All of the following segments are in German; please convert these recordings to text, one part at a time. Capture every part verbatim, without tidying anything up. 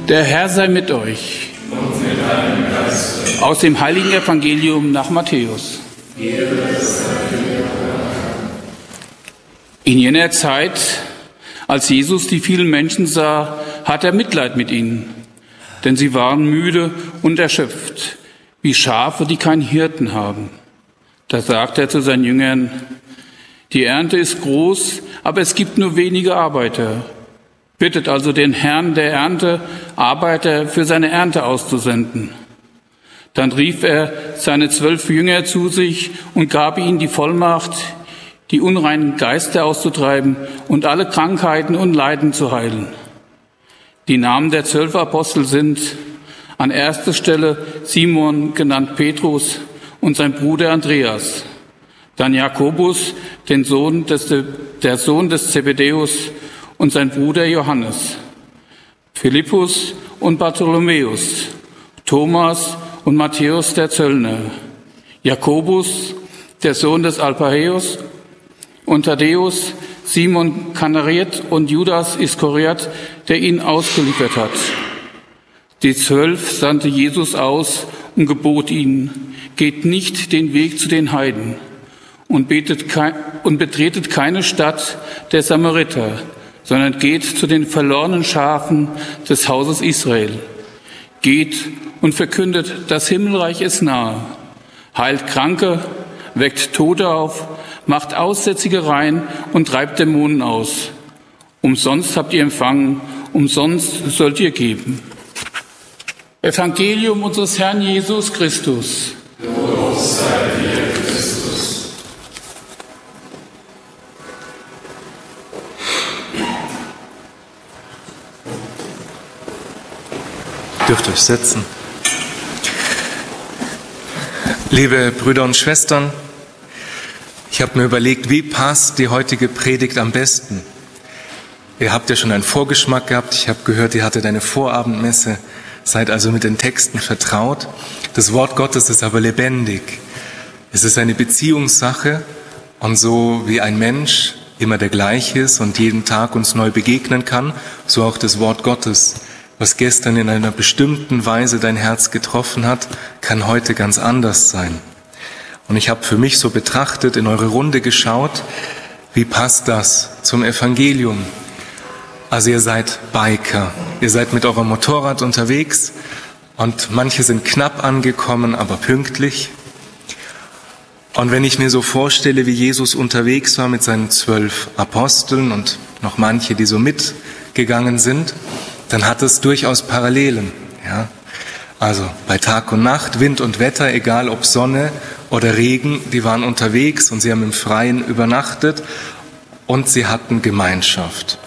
Der Herr sei mit euch. Und mit deinem Geiste. Aus dem heiligen Evangelium nach Matthäus. In jener Zeit, als Jesus die vielen Menschen sah, hat er Mitleid mit ihnen, denn sie waren müde und erschöpft, wie Schafe, die keinen Hirten haben. Da sagte er zu seinen Jüngern: Die Ernte ist groß, aber es gibt nur wenige Arbeiter. Bittet also den Herrn der Ernte, Arbeiter für seine Ernte auszusenden. Dann rief er seine zwölf Jünger zu sich und gab ihnen die Vollmacht, die unreinen Geister auszutreiben und alle Krankheiten und Leiden zu heilen. Die Namen der zwölf Apostel sind an erster Stelle Simon, genannt Petrus, und sein Bruder Andreas, dann Jakobus, den Sohn des, der Sohn des Zebedäus, und sein Bruder Johannes, Philippus und Bartholomäus, Thomas und Matthäus der Zöllner, Jakobus, der Sohn des Alphäus, und Thaddäus, Simon Kanariet und Judas Iskariot, der ihn ausgeliefert hat. Die Zwölf sandte Jesus aus und gebot ihnen: Geht nicht den Weg zu den Heiden und, betet kein, und betretet keine Stadt der Samariter, sondern geht zu den verlorenen Schafen des Hauses Israel. Geht und verkündet, das Himmelreich ist nahe. Heilt Kranke, weckt Tote auf, macht Aussätzige rein und treibt Dämonen aus. Umsonst habt ihr empfangen, umsonst sollt ihr geben. Evangelium unseres Herrn Jesus Christus. Lob sei dir, Christus. Dürft euch setzen. Liebe Brüder und Schwestern, ich habe mir überlegt, wie passt die heutige Predigt am besten? Ihr habt ja schon einen Vorgeschmack gehabt. Ich habe gehört, ihr hattet eine Vorabendmesse, seid also mit den Texten vertraut. Das Wort Gottes ist aber lebendig. Es ist eine Beziehungssache, und so wie ein Mensch immer der gleiche ist und jeden Tag uns neu begegnen kann, so auch das Wort Gottes. Was gestern in einer bestimmten Weise dein Herz getroffen hat, kann heute ganz anders sein. Und ich habe für mich so betrachtet, in eure Runde geschaut, wie passt das zum Evangelium? Also ihr seid Biker, ihr seid mit eurem Motorrad unterwegs und manche sind knapp angekommen, aber pünktlich. Und wenn ich mir so vorstelle, wie Jesus unterwegs war mit seinen zwölf Aposteln und noch manche, die so mitgegangen sind, dann hat es durchaus Parallelen. Ja? Also bei Tag und Nacht, Wind und Wetter, egal ob Sonne oder Regen, die waren unterwegs und sie haben im Freien übernachtet und sie hatten Gemeinschaft.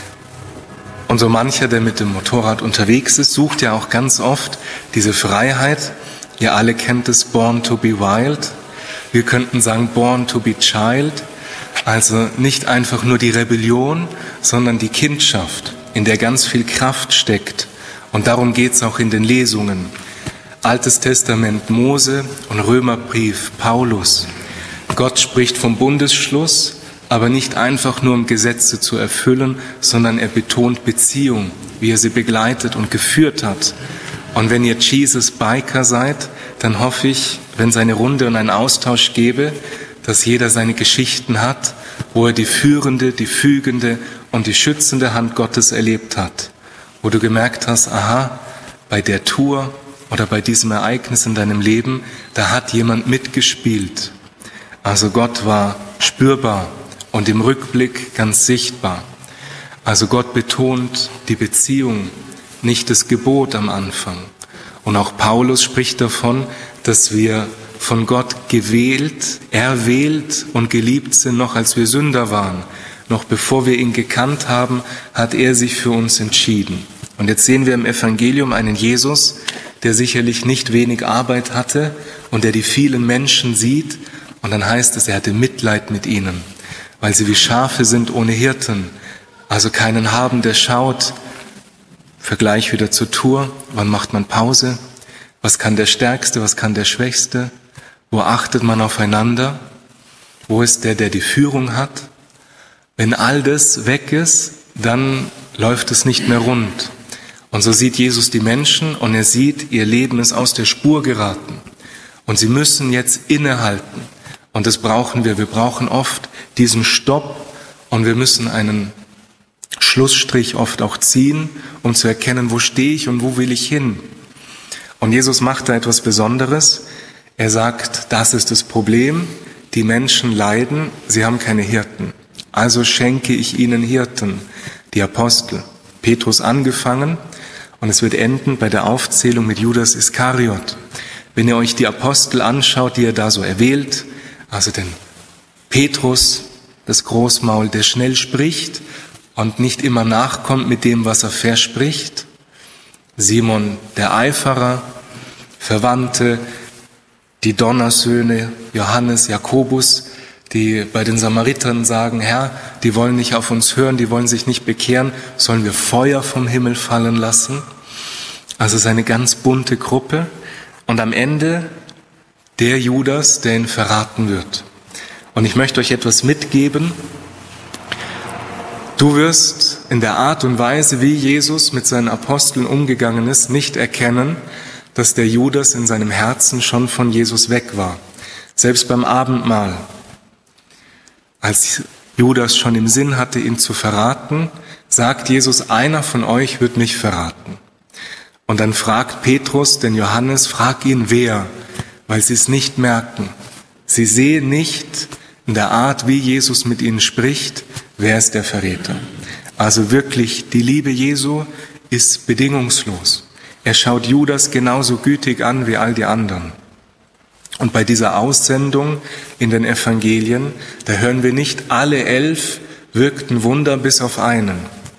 Und so mancher, der mit dem Motorrad unterwegs ist, sucht ja auch ganz oft diese Freiheit. Ihr alle kennt es, Born to be Wild. Wir könnten sagen, Born to be Child. Also nicht einfach nur die Rebellion, sondern die Kindschaft, in der ganz viel Kraft steckt. Und darum geht es auch in den Lesungen. Altes Testament Mose und Römerbrief Paulus. Gott spricht vom Bundesschluss, aber nicht einfach nur um Gesetze zu erfüllen, sondern er betont Beziehung, wie er sie begleitet und geführt hat. Und wenn ihr Jesus Biker seid, dann hoffe ich, wenn es eine Runde und einen Austausch gäbe, dass jeder seine Geschichten hat, wo er die führende, die fügende und die schützende Hand Gottes erlebt hat. Wo du gemerkt hast, aha, bei der Tour oder bei diesem Ereignis in deinem Leben, da hat jemand mitgespielt. Also Gott war spürbar und im Rückblick ganz sichtbar. Also Gott betont die Beziehung, nicht das Gebot am Anfang. Und auch Paulus spricht davon, dass wir von Gott gewählt, erwählt und geliebt sind, noch als wir Sünder waren. Noch bevor wir ihn gekannt haben, hat er sich für uns entschieden. Und jetzt sehen wir im Evangelium einen Jesus, der sicherlich nicht wenig Arbeit hatte und der die vielen Menschen sieht. Und dann heißt es, er hatte Mitleid mit ihnen, weil sie wie Schafe sind ohne Hirten. Also keinen haben, der schaut. Vergleich wieder zur Tour. Wann macht man Pause? Was kann der Stärkste, was kann der Schwächste? Wo achtet man aufeinander? Wo ist der, der die Führung hat? Wenn all das weg ist, dann läuft es nicht mehr rund. Und so sieht Jesus die Menschen und er sieht, ihr Leben ist aus der Spur geraten. Und sie müssen jetzt innehalten. Und das brauchen wir. Wir brauchen oft diesen Stopp und wir müssen einen Schlussstrich oft auch ziehen, um zu erkennen, wo stehe ich und wo will ich hin. Und Jesus macht da etwas Besonderes. Er sagt, das ist das Problem. Die Menschen leiden, sie haben keine Hirten. Also schenke ich ihnen Hirten, die Apostel. Petrus angefangen und es wird enden bei der Aufzählung mit Judas Iskariot. Wenn ihr euch die Apostel anschaut, die er da so erwählt, also den Petrus, das Großmaul, der schnell spricht und nicht immer nachkommt mit dem, was er verspricht. Simon, der Eiferer, Verwandte, die Donnersöhne, Johannes, Jakobus, die bei den Samaritern sagen, Herr, die wollen nicht auf uns hören, die wollen sich nicht bekehren, sollen wir Feuer vom Himmel fallen lassen? Also es ist eine ganz bunte Gruppe. Und am Ende der Judas, der ihn verraten wird. Und ich möchte euch etwas mitgeben. Du wirst in der Art und Weise, wie Jesus mit seinen Aposteln umgegangen ist, nicht erkennen, dass der Judas in seinem Herzen schon von Jesus weg war. Selbst beim Abendmahl, als Judas schon im Sinn hatte, ihn zu verraten, sagt Jesus, einer von euch wird mich verraten. Und dann fragt Petrus den Johannes, frag ihn wer, weil sie es nicht merken. Sie sehen nicht in der Art, wie Jesus mit ihnen spricht, wer ist der Verräter. Also wirklich, die Liebe Jesu ist bedingungslos. Er schaut Judas genauso gütig an wie all die anderen. Und bei dieser Aussendung in den Evangelien, da hören wir nicht, alle elf wirkten Wunder bis auf einen.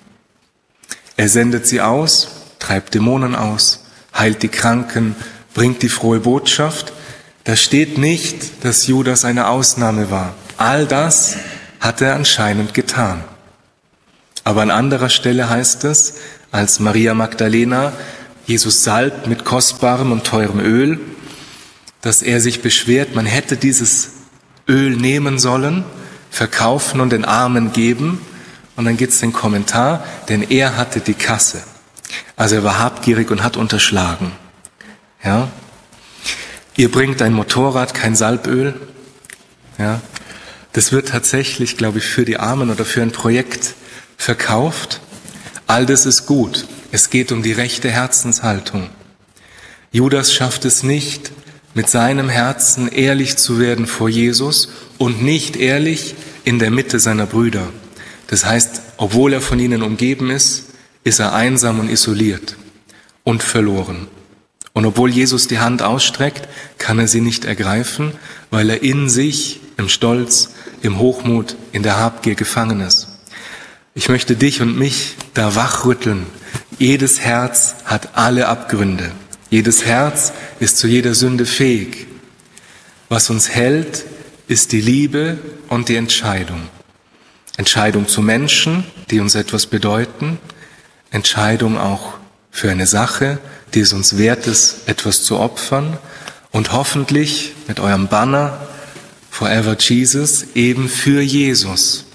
Er sendet sie aus, treibt Dämonen aus, heilt die Kranken, bringt die frohe Botschaft. Da steht nicht, dass Judas eine Ausnahme war. All das hat er anscheinend getan. Aber an anderer Stelle heißt es, als Maria Magdalena Jesus salbt mit kostbarem und teurem Öl, dass er sich beschwert, man hätte dieses Öl nehmen sollen, verkaufen und den Armen geben. Und dann gibt es den Kommentar, denn er hatte die Kasse. Also er war habgierig und hat unterschlagen. Ja? Ihr bringt ein Motorrad, kein Salböl. Ja? Das wird tatsächlich, glaube ich, für die Armen oder für ein Projekt verkauft. All das ist gut. Es geht um die rechte Herzenshaltung. Judas schafft es nicht, mit seinem Herzen ehrlich zu werden vor Jesus und nicht ehrlich in der Mitte seiner Brüder. Das heißt, obwohl er von ihnen umgeben ist, ist er einsam und isoliert und verloren. Und obwohl Jesus die Hand ausstreckt, kann er sie nicht ergreifen, weil er in sich, im Stolz, im Hochmut, in der Habgier gefangen ist. Ich möchte dich und mich da wachrütteln. Jedes Herz hat alle Abgründe. Jedes Herz ist zu jeder Sünde fähig. Was uns hält, ist die Liebe und die Entscheidung. Entscheidung zu Menschen, die uns etwas bedeuten. Entscheidung auch für eine Sache, die es uns wert ist, etwas zu opfern. Und hoffentlich mit eurem Banner Forever Jesus eben für Jesus.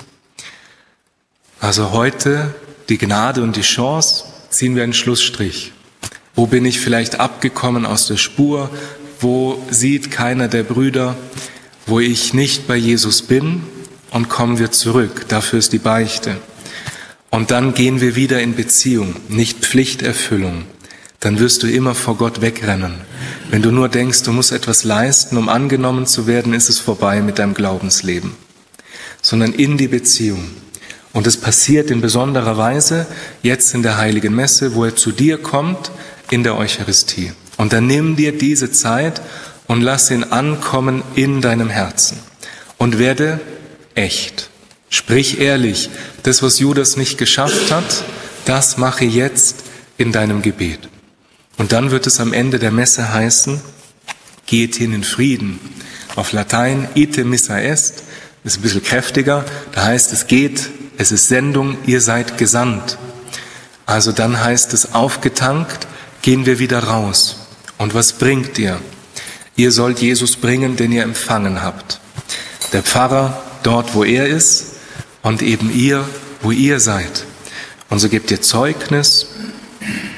Also heute die Gnade und die Chance, ziehen wir einen Schlussstrich. Wo bin ich vielleicht abgekommen aus der Spur? Wo sieht keiner der Brüder, wo ich nicht bei Jesus bin? Und kommen wir zurück. Dafür ist die Beichte. Und dann gehen wir wieder in Beziehung, nicht Pflichterfüllung. Dann wirst du immer vor Gott wegrennen. Wenn du nur denkst, du musst etwas leisten, um angenommen zu werden, ist es vorbei mit deinem Glaubensleben. Sondern in die Beziehung. Und es passiert in besonderer Weise jetzt in der Heiligen Messe, wo er zu dir kommt, in der Eucharistie. Und dann nimm dir diese Zeit und lass ihn ankommen in deinem Herzen. Und werde echt. Sprich ehrlich. Das, was Judas nicht geschafft hat, das mache jetzt in deinem Gebet. Und dann wird es am Ende der Messe heißen, geht hin in Frieden. Auf Latein, ite missa est, ist ein bisschen kräftiger. Da heißt es geht, es ist Sendung, ihr seid gesandt. Also dann heißt es aufgetankt, gehen wir wieder raus. Und was bringt ihr? Ihr sollt Jesus bringen, den ihr empfangen habt. Der Pfarrer dort, wo er ist, und eben ihr, wo ihr seid. Und so gebt ihr Zeugnis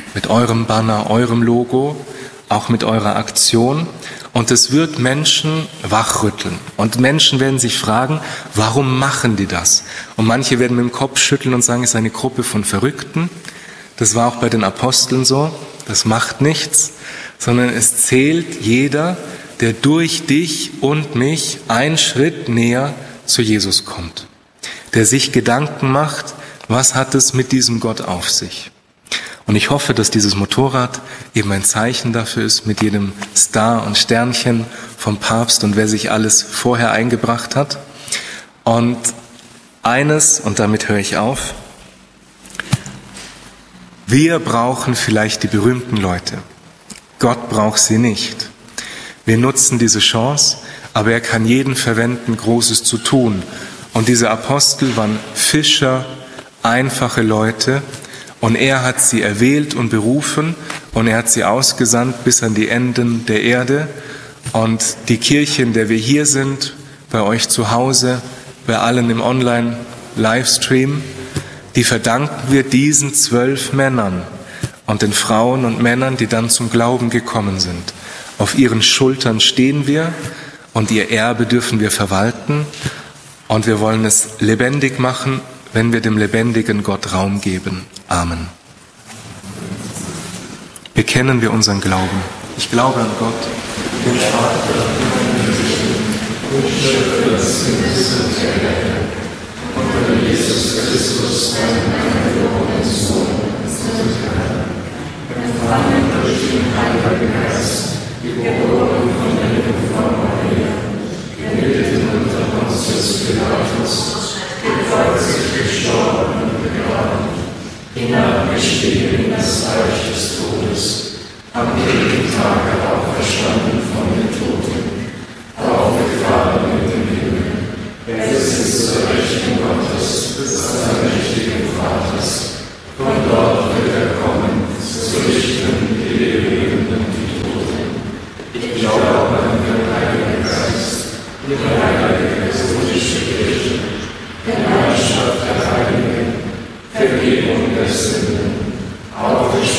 mit eurem Banner, eurem Logo, auch mit eurer Aktion. Und es wird Menschen wachrütteln. Und Menschen werden sich fragen, warum machen die das? Und manche werden mit dem Kopf schütteln und sagen, es ist eine Gruppe von Verrückten. Das war auch bei den Aposteln so. Das macht nichts, sondern es zählt jeder, der durch dich und mich einen Schritt näher zu Jesus kommt. Der sich Gedanken macht, was hat es mit diesem Gott auf sich? Und ich hoffe, dass dieses Motorrad eben ein Zeichen dafür ist, mit jedem Star und Sternchen vom Papst und wer sich alles vorher eingebracht hat. Und eines, und damit höre ich auf, wir brauchen vielleicht die berühmten Leute. Gott braucht sie nicht. Wir nutzen diese Chance, aber er kann jeden verwenden, Großes zu tun. Und diese Apostel waren Fischer, einfache Leute, und er hat sie erwählt und berufen und er hat sie ausgesandt bis an die Enden der Erde. Und die Kirche, in der wir hier sind, bei euch zu Hause, bei allen im Online-Livestream, die verdanken wir diesen zwölf Männern und den Frauen und Männern, die dann zum Glauben gekommen sind. Auf ihren Schultern stehen wir und ihr Erbe dürfen wir verwalten. Und wir wollen es lebendig machen, wenn wir dem lebendigen Gott Raum geben. Amen. Bekennen wir unseren Glauben. Ich glaube an Gott, den Vater, und Schöpfer des Himmels und der Erde, und an Jesus Christus, seinen eingeborenen Sohn, unseren Herrn, empfangen durch den Heiligen Geist, geboren von der Jungfrau Maria, gelitten unter Pontius Pilatus, gekreuzigt, gestorben und begraben, hinabgestiegen in das Reich des Todes, am dritten Tage auferstanden von den Toten, aufgefahren in den Himmel, er sitzt zur Rechten Gottes, des allmächtigen Vaters, von dort wird er kommen, zu richten die Lebenden und die Toten. Ich glaube an den Heiligen Geist, die heilige katholische Kirche, die Gemeinschaft der Heiligen, Vergebung der Sünden, Auferstehung